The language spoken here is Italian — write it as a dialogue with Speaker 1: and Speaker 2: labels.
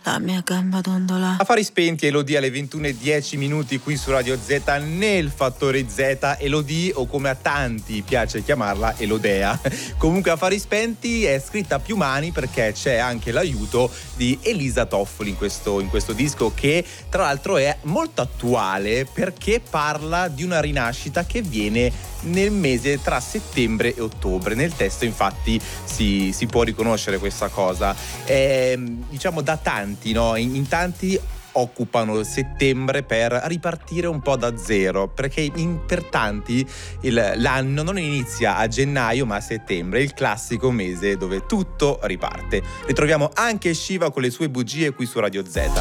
Speaker 1: la mia gamba dondola.
Speaker 2: Affari spenti, Elodie alle 21:10 qui su Radio Z nel Fattore Z. Elodie, o come a tanti piace chiamarla, Elodea. Comunque Affari spenti è scritta a più mani perché c'è anche l'aiuto di Elisa Toffoli in questo disco, che tra l'altro è molto attuale perché parla di una rinascita che viene nel mese tra settembre e ottobre. Nel testo infatti si può riconoscere questa cosa. Diciamo da tanti, no? In tanti occupano settembre per ripartire un po' da zero, perché per tanti l'anno non inizia a gennaio ma a settembre, il classico mese dove tutto riparte. Ritroviamo anche Shiva con le sue bugie qui su Radio Z.